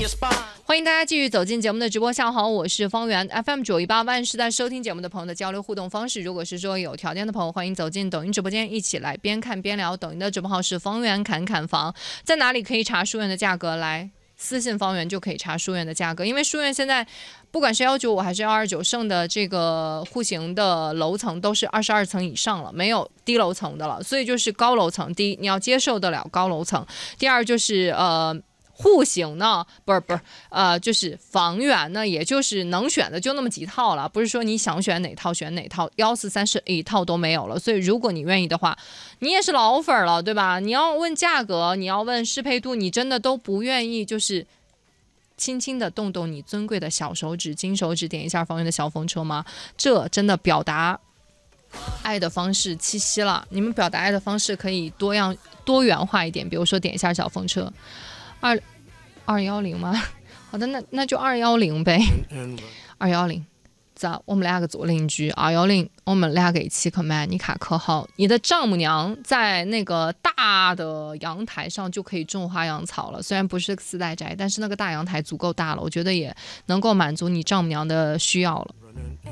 欢迎大家继续走进节目的直播，下午好，我是方圆 FM918万是在收听节目的朋友的交流互动方式。如果是说有条件的朋友，欢迎走进抖音直播间，一起来边看边聊。抖音的直播号是方圆侃侃房，在哪里可以查书院的价格？来私信方圆就可以查书院的价格，因为书院现在不管是195还是129剩的这个户型的楼层都是22层以上了，没有低楼层的了，所以就是高楼层，第一你要接受得了高楼层，第二就是户型呢，不是，就是房源呢，也就是能选的就那么几套了，不是说你想选哪套选哪套，143是一套都没有了。所以如果你愿意的话，你也是老粉了，对吧？你要问价格，你要问适配度，你真的都不愿意，就是轻轻的动动你尊贵的小手指、金手指，点一下方圆的小风车吗？这真的表达爱的方式七夕了。你们表达爱的方式可以多元化一点，比如说点一下小风车。210吗？好的，那就210呗。210，咋？我们两个做邻居。210，我们两个一起去买。你看可好？你的丈母娘在那个大的阳台上就可以种花养草了。虽然不是4代宅，但是那个大阳台足够大了，我觉得也能够满足你丈母娘的需要了。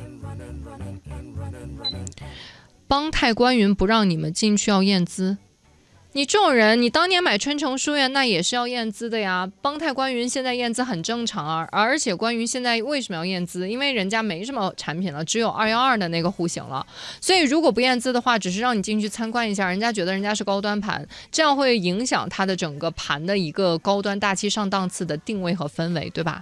邦泰官云不让你们进去要验资。你这种人，你当年买春城书院那也是要验资的呀。邦泰官云现在验资很正常啊，而且官云现在为什么要验资？因为人家没什么产品了，只有212的那个户型了。所以如果不验资的话，只是让你进去参观一下，人家觉得人家是高端盘，这样会影响它的整个盘的一个高端大气上档次的定位和氛围，对吧？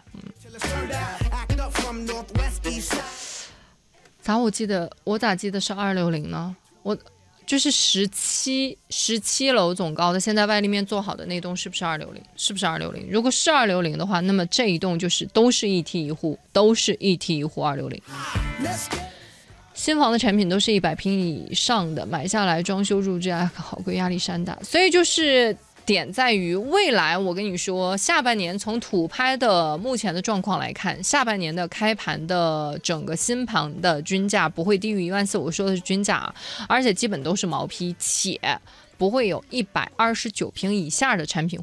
我咋记得是260呢？就是17楼总高的，现在外立面做好的那栋是不是260？是不是260？如果是260的话，那么这一栋就是都是一梯一户260。新房的产品都是100平以上的，买下来装修入住好贵，压力山大。所以就是点在于未来，我跟你说，下半年从土拍的目前的状况来看，下半年的开盘的整个新盘的均价不会低于14000，我说的是均价，而且基本都是毛坯，且不会有129平以下的产品